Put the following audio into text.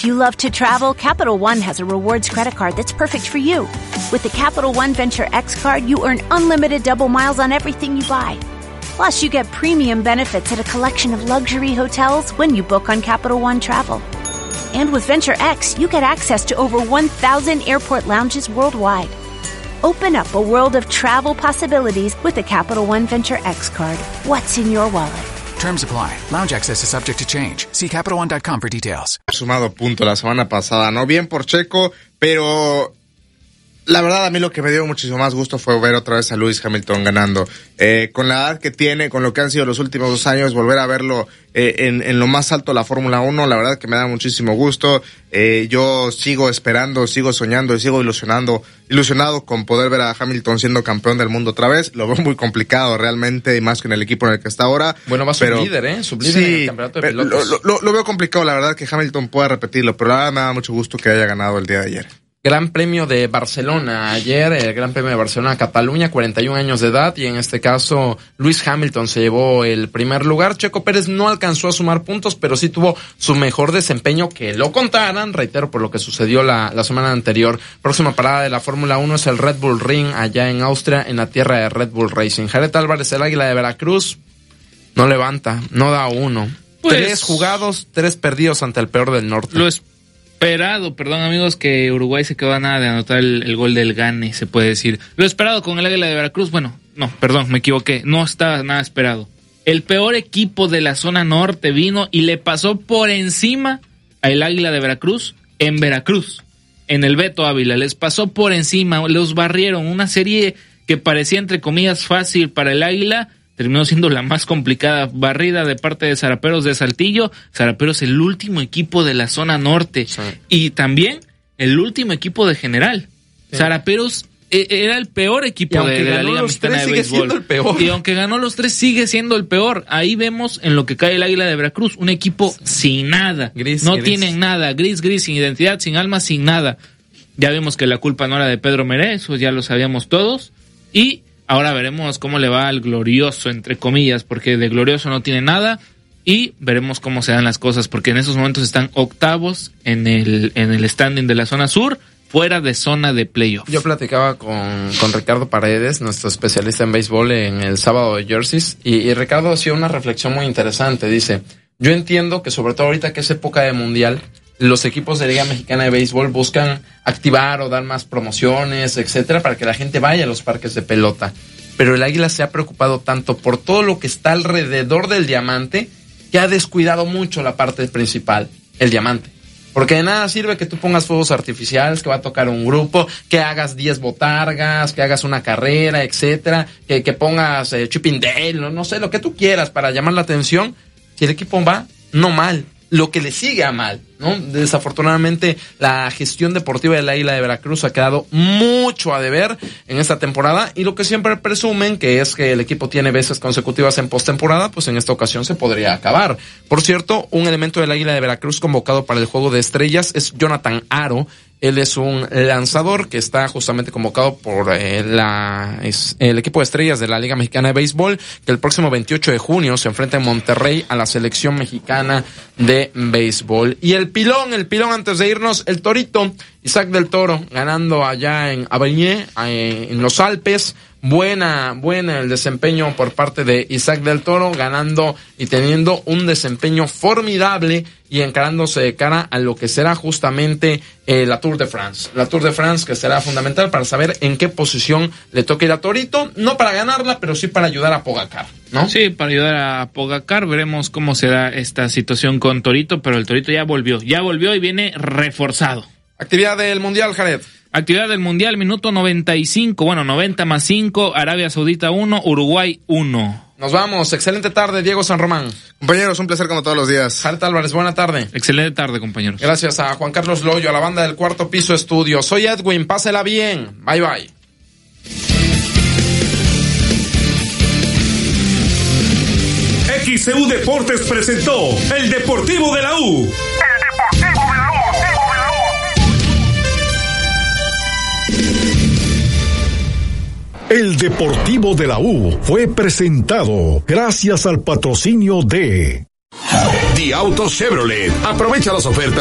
If you love to travel, Capital One has a rewards credit card that's perfect for you. With the Capital One Venture X card, you earn unlimited double miles on everything you buy. Plus, you get premium benefits at a collection of luxury hotels when you book on Capital One Travel. And with Venture X, you get access to over 1,000 airport lounges worldwide. Open up a world of travel possibilities with the Capital One Venture X card. What's in your wallet? Terms apply. Lounge access is subject to change. See CapitalOne.com for details. Sumado punto la semana pasada, ¿no? Bien por Checo, pero la verdad a mí lo que me dio muchísimo más gusto fue ver otra vez a Lewis Hamilton ganando. Con la edad que tiene, con lo que han sido los últimos 2 años, volver a verlo en lo más alto de la Fórmula 1, la verdad que me da muchísimo gusto. Yo sigo esperando, sigo soñando y sigo ilusionado con poder ver a Hamilton siendo campeón del mundo otra vez. Lo veo muy complicado realmente, y más que en el equipo en el que está ahora. Bueno, va sublíder, sublíder sí, en el campeonato de pilotos. Lo veo complicado, la verdad, que Hamilton pueda repetirlo, pero la verdad me da mucho gusto que haya ganado el día de ayer. Gran Premio de Barcelona ayer, el Gran Premio de Barcelona, Cataluña, 41 años de edad, y en este caso Lewis Hamilton se llevó el primer lugar. Checo Pérez no alcanzó a sumar puntos, pero sí tuvo su mejor desempeño, que lo contaran, reitero, por lo que sucedió la semana anterior. Próxima parada de la Fórmula 1 es el Red Bull Ring, allá en Austria, en la tierra de Red Bull Racing. Jared Álvarez, el Águila de Veracruz, no levanta, no da uno. Pues, 3 jugados, 3 perdidos ante el peor del norte. Lo esperado, perdón amigos, que Uruguay se quedó a nada de anotar el gol del Gane, se puede decir. Lo esperado con el Águila de Veracruz, bueno, no, perdón, me equivoqué, no estaba nada esperado. El peor equipo de la zona norte vino y le pasó por encima al Águila de Veracruz en Veracruz, en el Beto Ávila, les pasó por encima, los barrieron, una serie que parecía entre comillas fácil para el Águila, terminó siendo la más complicada, barrida de parte de Zaraperos de Saltillo. Zaraperos, el último equipo de la zona norte, sí, y también el último equipo de general. Sí. Zaraperos era el peor equipo de la Liga Mexicana de Béisbol. Siendo el peor. Y aunque ganó los 3, sigue siendo el peor. Ahí vemos en lo que cae el Águila de Veracruz, un equipo sin nada. Gris. Tienen nada, gris, sin identidad, sin alma, sin nada. Ya vimos que la culpa no era de Pedro Meré, eso ya lo sabíamos todos. Y ahora veremos cómo le va al glorioso, entre comillas, porque de glorioso no tiene nada, y veremos cómo se dan las cosas, porque en esos momentos están octavos en el standing de la zona sur, fuera de zona de playoff. Yo platicaba con Ricardo Paredes, nuestro especialista en béisbol, en el sábado de Jerseys, y Ricardo hacía una reflexión muy interesante. Dice, yo entiendo que sobre todo ahorita que es época de mundial, los equipos de Liga Mexicana de Béisbol buscan activar o dar más promociones, etcétera, para que la gente vaya a los parques de pelota. Pero el Águila se ha preocupado tanto por todo lo que está alrededor del diamante, que ha descuidado mucho la parte principal, el diamante. Porque de nada sirve que tú pongas fuegos artificiales, que va a tocar un grupo, que hagas 10 botargas, que hagas una carrera, etcétera, que pongas Chipping Dale, no sé, lo que tú quieras para llamar la atención. Si el equipo va, no mal, lo que le sigue a mal, ¿no? Desafortunadamente, la gestión deportiva del Águila de Veracruz ha quedado mucho a deber en esta temporada, y lo que siempre presumen, que es que el equipo tiene veces consecutivas en postemporada, pues en esta ocasión se podría acabar. Por cierto, un elemento del Águila de Veracruz convocado para el Juego de Estrellas es Jonathan Aro. Él es un lanzador que está justamente convocado por el equipo de estrellas de la Liga Mexicana de Béisbol, que el próximo 28 de junio se enfrenta en Monterrey a la selección mexicana de béisbol. Y el pilón antes de irnos, el Torito, Isaac del Toro, ganando allá en Avigné, en los Alpes. Buena el desempeño por parte de Isaac del Toro, ganando y teniendo un desempeño formidable y encarándose de cara a lo que será justamente la Tour de France. La Tour de France, que será fundamental para saber en qué posición le toca ir a Torito, no para ganarla, pero sí para ayudar a Pogacar, ¿no? Sí, para ayudar a Pogacar. Veremos cómo se da esta situación con Torito, pero el Torito ya volvió y viene reforzado. Actividad del Mundial, Jared. Actividad del Mundial, minuto 95, 90 más 5, Arabia Saudita 1, Uruguay 1. Nos vamos, excelente tarde, Diego San Román. Compañeros, un placer como todos los días. Jared Álvarez, buena tarde. Excelente tarde, compañeros. Gracias a Juan Carlos Loyo, a la banda del Cuarto Piso Estudio. Soy Edwin, pásela bien. Bye, bye. XCU Deportes presentó El Deportivo de la U. El Deportivo de la U fue presentado gracias al patrocinio de The Auto Chevrolet. Aprovecha las ofertas